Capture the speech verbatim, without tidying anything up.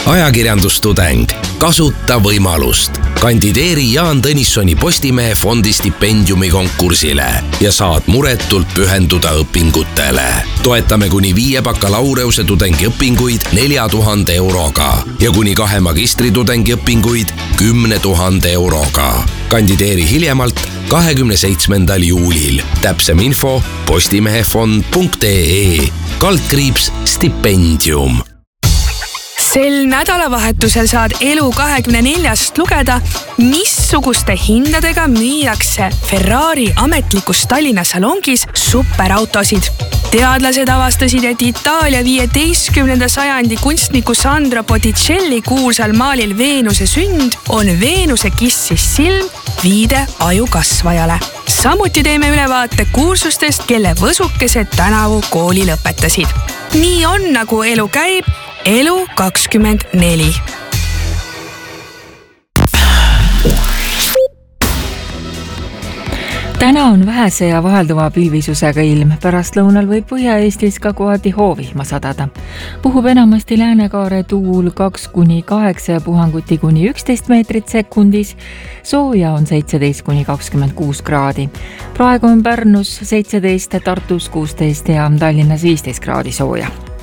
ajakirjandustudeng, kasuta võimalust. Kandideeri Jaan Tõnissoni Postimehe fondi stipendiumi konkursile ja saad muretult pühenduda õpingutele. Toetame kuni viie bakalaureuse tudengiõpinguid nelja tuhande euroga ja kuni kahe magistritudengi õpinguid kümne tuhande euroga. Kandideeri hiljemalt kahekümne seitsmendal juulil. Täpsem info postimehefond punkt ee kaldkriips stipendium. Sel nädalavahetusel saad Elu kahekümne neljast lugeda, missuguste hindadega müüakse Ferrari ametlikus Tallinna salongis superautosid. Teadlased avastasid, et Itaalia viieteistkümnenda sajandi kunstniku Sandro Botticelli kuulsal maalil Veenuse sünd on Veenuse kissis silm viide aju kasvajale. Samuti teeme ülevaate kursustest, kelle võsukesed tänavu kooli lõpetasid. Nii on, nagu elu käib, Elu kakskümmend neli. Täna on vähese ja vahelduva pilvisusega ilm. Pärast lõunal võib Põhja-Eestis ka kohati hoovihma sadada. Puhub enamasti läänekaare tuul kaks kuni kaheksa ja puhanguti kuni üksteist meetrit sekundis. Sooja on seitseteist kuni kakskümmend kuus kraadi. Praegu on Pärnus seitseteist, Tartus kuusteist ja Tallinnas viisteist kraadi sooja.